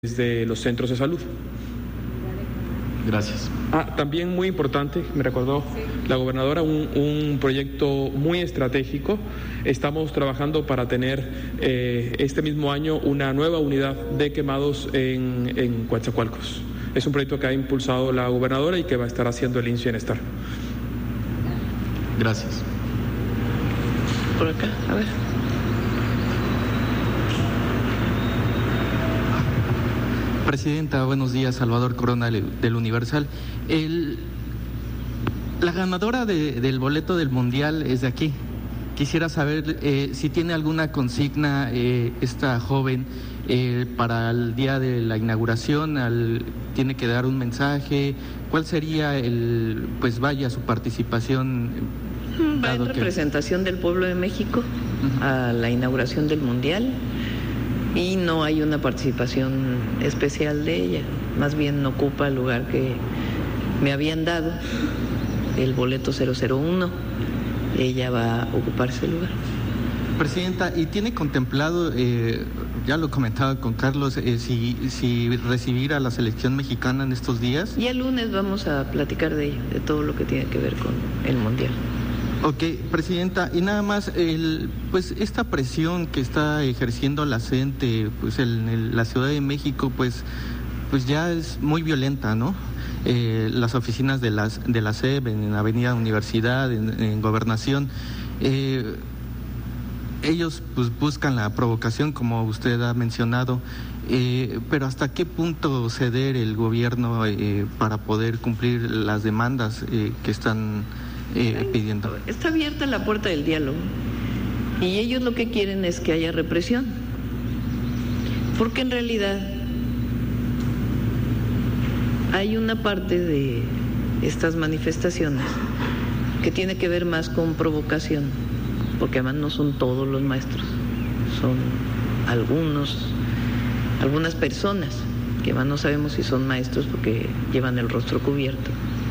desde los centros de salud. Gracias. También muy importante, me recordó la gobernadora, un proyecto muy estratégico. Estamos trabajando para tener este mismo año una nueva unidad de quemados en Coatzacoalcos. Es un proyecto que ha impulsado la gobernadora y que va a estar haciendo el IMSS Bienestar. Gracias. Por acá, a ver. Presidenta, buenos días. Salvador Corona del Universal. La ganadora del boleto del Mundial es de aquí. Quisiera saber si tiene alguna consigna esta joven para el día de la inauguración. Tiene que dar un mensaje. ¿Cuál sería su participación? Va en representación del pueblo de México a la inauguración del Mundial. Y no hay una participación especial de ella, más bien ocupa el lugar que me habían dado, el boleto 001, ella va a ocuparse el lugar. Presidenta, ¿y tiene contemplado, ya lo comentaba con Carlos, si recibir a la selección mexicana en estos días? Y el lunes vamos a platicar de ello, de todo lo que tiene que ver con el Mundial. Ok, Presidenta, y nada más, esta presión que está ejerciendo la CENTE, en la Ciudad de México, pues ya es muy violenta, ¿no? Las oficinas de la SEP, en Avenida Universidad, en Gobernación, ellos buscan la provocación, como usted ha mencionado, pero ¿hasta qué punto ceder el gobierno para poder cumplir las demandas que están pidiendo? Está abierta la puerta del diálogo y ellos lo que quieren es que haya represión, porque en realidad hay una parte de estas manifestaciones que tiene que ver más con provocación, porque además no son todos los maestros, son algunas personas que además no sabemos si son maestros porque llevan el rostro cubierto,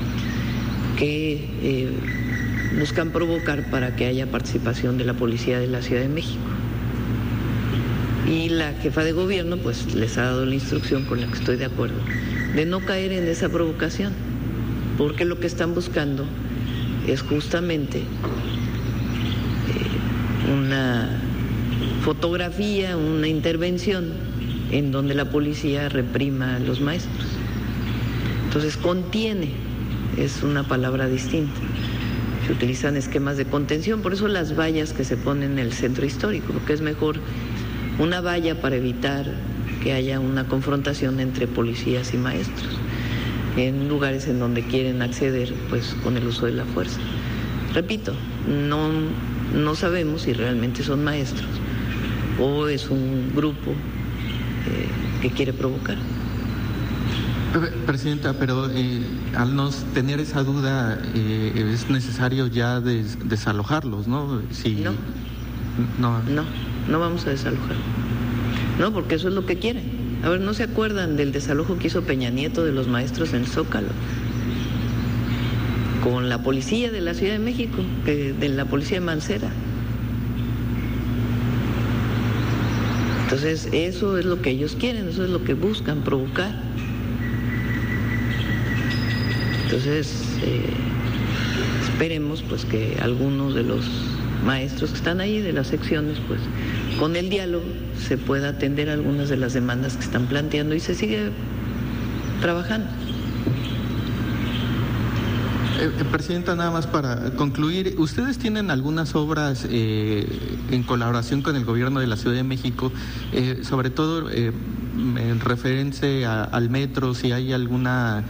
que buscan provocar para que haya participación de la policía de la Ciudad de México. Y la jefa de gobierno pues les ha dado la instrucción, con la que estoy de acuerdo, de no caer en esa provocación, porque lo que están buscando es justamente una fotografía, una intervención en donde la policía reprima a los maestros. Entonces contiene, es una palabra distinta. Se utilizan esquemas de contención, por eso las vallas que se ponen en el centro histórico, porque es mejor una valla para evitar que haya una confrontación entre policías y maestros en lugares en donde quieren acceder pues con el uso de la fuerza. Repito, no sabemos si realmente son maestros o es un grupo que quiere provocar. Presidenta, pero al no tener esa duda es necesario ya desalojarlos, ¿no? No vamos a desalojar. No, porque eso es lo que quieren. A ver, ¿no se acuerdan del desalojo que hizo Peña Nieto de los maestros en el Zócalo? Con la policía de la Ciudad de México, de la policía de Mancera. Entonces, eso es lo que ellos quieren, eso es lo que buscan, provocar. Entonces, esperemos pues que algunos de los maestros que están ahí, de las secciones, pues con el diálogo se pueda atender algunas de las demandas que están planteando y se sigue trabajando. Presidenta, nada más para concluir, ¿ustedes tienen algunas obras en colaboración con el gobierno de la Ciudad de México, sobre todo en referencia al metro, si hay alguna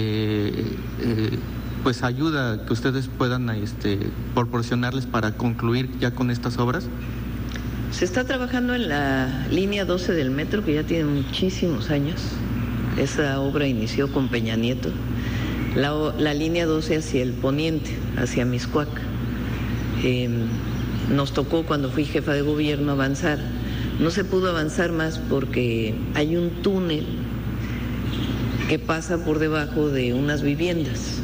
ayuda que ustedes puedan proporcionarles para concluir ya con estas obras? Se está trabajando en la línea 12 del metro, que ya tiene muchísimos años. Esa obra inició con Peña Nieto. La línea 12 hacia el poniente, hacia Mixcoac. Nos tocó, cuando fui jefa de gobierno, avanzar. No se pudo avanzar más porque hay un túnel que pasa por debajo de unas viviendas.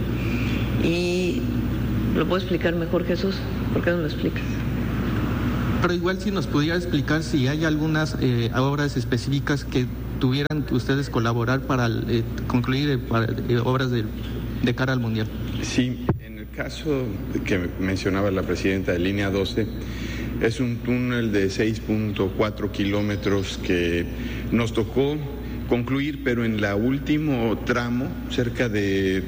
Y ¿lo puedo explicar mejor, Jesús? ¿Por qué no lo explicas? Pero igual si nos pudiera explicar si hay algunas obras específicas que tuvieran que ustedes colaborar para concluir obras de cara al Mundial. Sí, en el caso que mencionaba la presidenta de Línea 12, es un túnel de 6.4 kilómetros que nos tocó concluir, pero en el último tramo, cerca de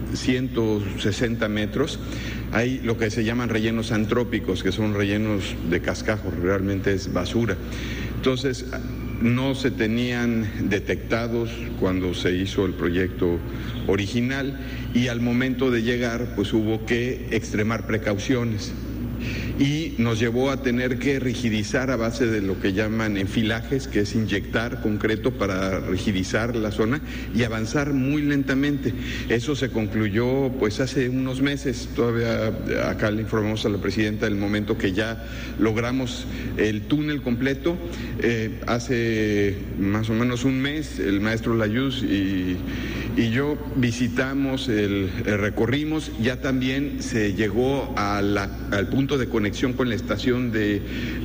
160 metros, hay lo que se llaman rellenos antrópicos, que son rellenos de cascajo, realmente es basura. Entonces, no se tenían detectados cuando se hizo el proyecto original y al momento de llegar, pues hubo que extremar precauciones. Y nos llevó a tener que rigidizar a base de lo que llaman enfilajes, que es inyectar concreto para rigidizar la zona y avanzar muy lentamente. Eso se concluyó pues hace unos meses, todavía acá le informamos a la presidenta del momento que ya logramos el túnel completo. Hace más o menos un mes el maestro Layuz y yo visitamos, recorrimos, ya también se llegó al punto de conexión con la estación de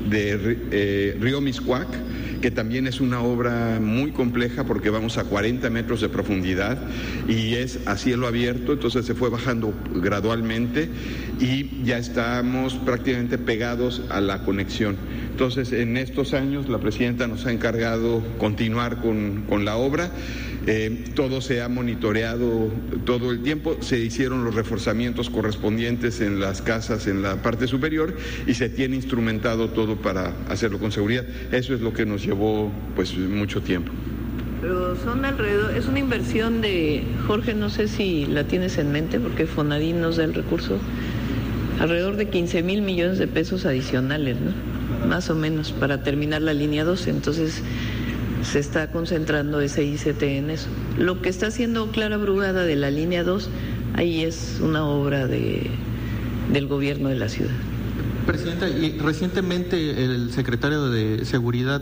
Río Miscuac, que también es una obra muy compleja porque vamos a 40 metros de profundidad y es a cielo abierto, entonces se fue bajando gradualmente y ya estamos prácticamente pegados a la conexión. Entonces, en estos años la presidenta nos ha encargado continuar con la obra. Todo se ha monitoreado todo el tiempo, se hicieron los reforzamientos correspondientes en las casas en la parte superior y se tiene instrumentado todo para hacerlo con seguridad. Eso es lo que nos llevó pues mucho tiempo. Pero son alrededor, es una inversión de, Jorge, no sé si la tienes en mente porque Fonadín nos da el recurso, alrededor de 15,000 millones de pesos adicionales, ¿no? Más o menos, para terminar la línea 12, entonces se está concentrando ese ICT en eso. Lo que está haciendo Clara Brugada de la línea 2, ahí es una obra del gobierno de la ciudad. Presidenta, y recientemente el secretario de Seguridad,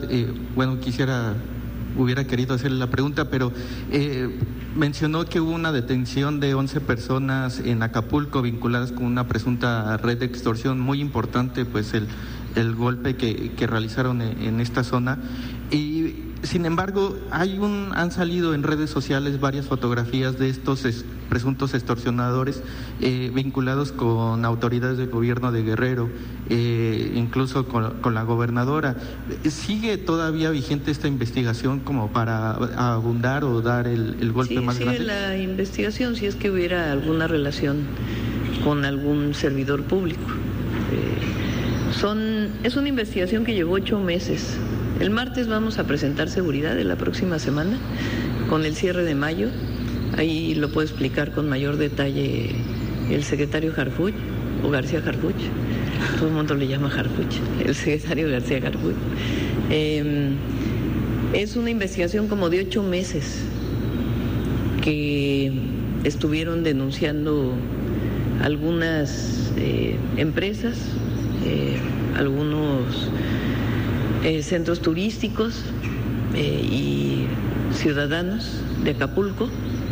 hubiera querido hacerle la pregunta, pero mencionó que hubo una detención de 11 personas en Acapulco vinculadas con una presunta red de extorsión muy importante, pues el golpe que realizaron en esta zona. Y sin embargo, han salido en redes sociales varias fotografías de estos presuntos extorsionadores vinculados con autoridades del gobierno de Guerrero, incluso con la gobernadora. ¿Sigue todavía vigente esta investigación como para abundar o dar el golpe más grande? Sí, sigue la investigación si es que hubiera alguna relación con algún servidor público. Es una investigación que llevó 8 meses. El martes vamos a presentar seguridad de la próxima semana con el cierre de mayo. Ahí lo puedo explicar con mayor detalle el secretario Harfuch o García Harfuch. Todo el mundo le llama Harfuch, el secretario García Harfuch. Es una investigación como de 8 meses que estuvieron denunciando algunas empresas, algunos centros turísticos y ciudadanos de Acapulco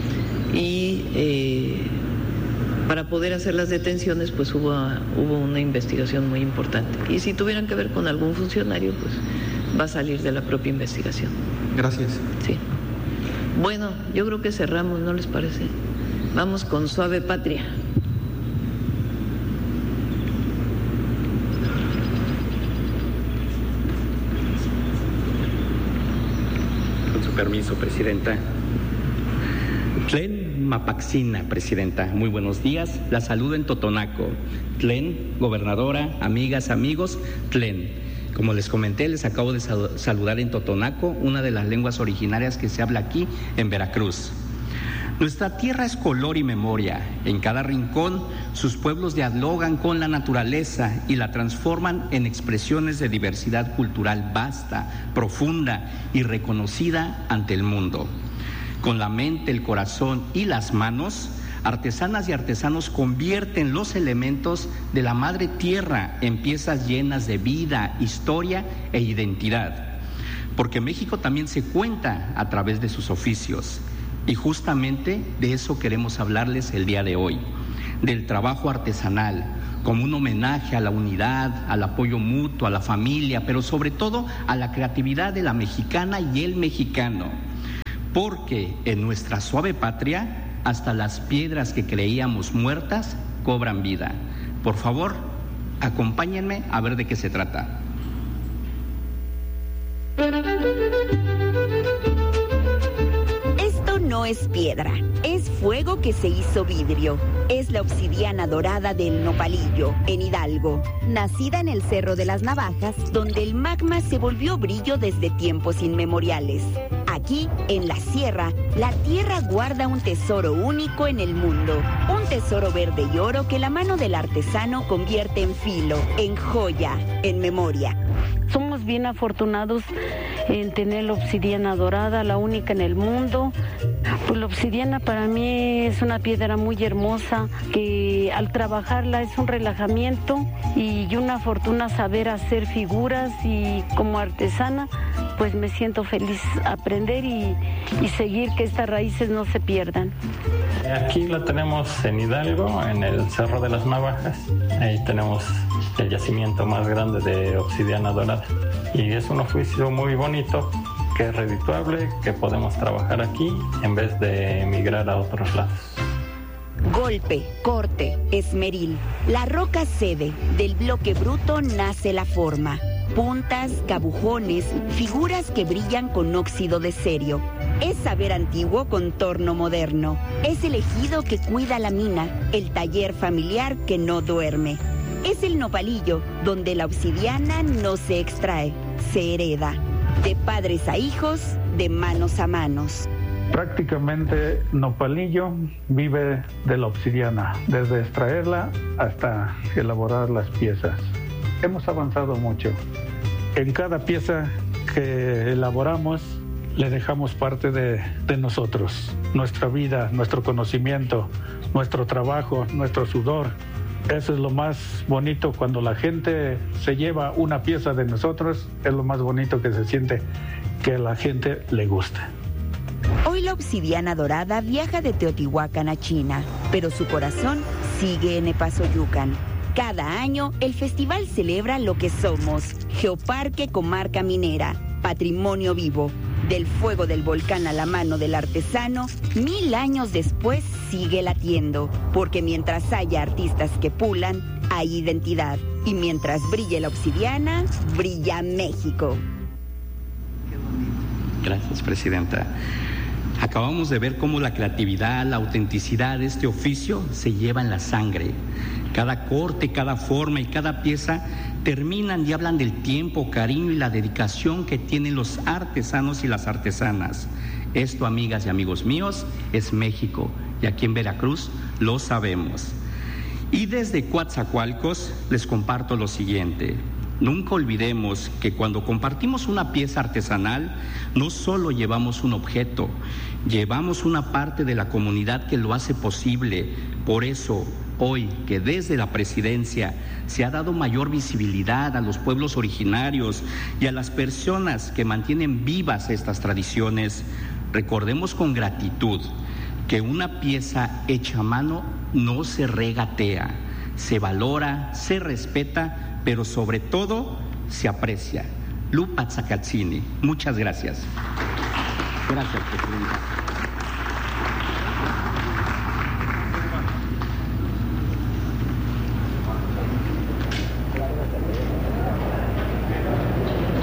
y para poder hacer las detenciones pues hubo una investigación muy importante y si tuvieran que ver con algún funcionario pues va a salir de la propia investigación. Gracias. Sí. Bueno, yo creo que cerramos, ¿no les parece? Vamos con Suave Patria. Permiso, presidenta. Tlen Mapaxina, presidenta. Muy buenos días. La saludo en Totonaco. Tlen, gobernadora, amigas, amigos, Tlen. Como les comenté, les acabo de saludar en Totonaco, una de las lenguas originarias que se habla aquí en Veracruz. Nuestra tierra es color y memoria. En cada rincón, sus pueblos dialogan con la naturaleza y la transforman en expresiones de diversidad cultural vasta, profunda y reconocida ante el mundo. Con la mente, el corazón y las manos, artesanas y artesanos convierten los elementos de la madre tierra en piezas llenas de vida, historia e identidad. Porque México también se cuenta a través de sus oficios. Y justamente de eso queremos hablarles el día de hoy, del trabajo artesanal, como un homenaje a la unidad, al apoyo mutuo, a la familia, pero sobre todo a la creatividad de la mexicana y el mexicano. porque en nuestra suave patria hasta las piedras que creíamos muertas cobran vida. Por favor, acompáñenme a ver de qué se trata. Esto no es piedra, es fuego que se hizo vidrio. Es la obsidiana dorada del Nopalillo, en Hidalgo, nacida en el Cerro de las Navajas, donde el magma se volvió brillo desde tiempos inmemoriales. Aquí, en la sierra, la tierra guarda un tesoro único en el mundo. Un tesoro verde y oro que la mano del artesano convierte en filo, en joya, en memoria. Somos bien afortunados en tener la obsidiana dorada, la única en el mundo. Pues la obsidiana para mí es una piedra muy hermosa que al trabajarla es un relajamiento y una fortuna saber hacer figuras, y como artesana pues me siento feliz aprender y seguir que estas raíces no se pierdan. Aquí la tenemos en Hidalgo, en el Cerro de las Navajas. Ahí tenemos el yacimiento más grande de obsidiana dorada. Y es un oficio muy bonito, que es redituable, que podemos trabajar aquí en vez de emigrar a otros lados. Golpe, corte, esmeril. La roca cede, del bloque bruto nace la forma. Puntas, cabujones, figuras que brillan con óxido de cerio. Es saber antiguo con torno moderno. Es el ejido que cuida la mina, el taller familiar que no duerme. Es el Nopalillo, donde la obsidiana no se extrae, se hereda. De padres a hijos, de manos a manos. Prácticamente Nopalillo vive de la obsidiana, desde extraerla hasta elaborar las piezas. Hemos avanzado mucho. En cada pieza que elaboramos le dejamos parte de nosotros, nuestra vida, nuestro conocimiento, nuestro trabajo, nuestro sudor. Eso es lo más bonito cuando la gente se lleva una pieza de nosotros, es lo más bonito que se siente, que a la gente le gusta. Hoy la obsidiana dorada viaja de Teotihuacán a China, pero su corazón sigue en Epazoyucan. Cada año, el festival celebra lo que somos, Geoparque Comarca Minera, patrimonio vivo. Del fuego del volcán a la mano del artesano, 1000 años después sigue latiendo, porque mientras haya artistas que pulan, hay identidad. Y mientras brille la obsidiana, brilla México. Gracias, Presidenta. Acabamos de ver cómo la creatividad, la autenticidad de este oficio se lleva en la sangre. Cada corte, cada forma y cada pieza terminan y hablan del tiempo, cariño y la dedicación que tienen los artesanos y las artesanas. Esto, amigas y amigos míos, es México, y aquí en Veracruz lo sabemos. Y desde Coatzacoalcos les comparto lo siguiente. Nunca olvidemos que cuando compartimos una pieza artesanal, no solo llevamos un objeto, llevamos una parte de la comunidad que lo hace posible. Por eso, hoy que desde la presidencia se ha dado mayor visibilidad a los pueblos originarios y a las personas que mantienen vivas estas tradiciones, recordemos con gratitud que una pieza hecha a mano no se regatea, se valora, se respeta, pero sobre todo se aprecia. Lu Pazzacazzini, muchas gracias. Gracias, Presidenta.